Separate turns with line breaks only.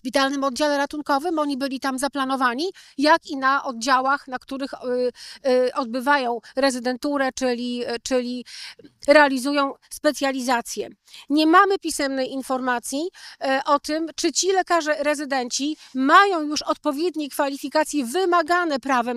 szpitalnym oddziale ratunkowym, oni byli tam zaplanowani, jak i na oddziałach, na których odbywają rezydenturę, czyli realizują specjalizację. Nie mamy pisemnej informacji o tym, czy ci lekarze rezydenci mają już odpowiednie kwalifikacje wymagane prawem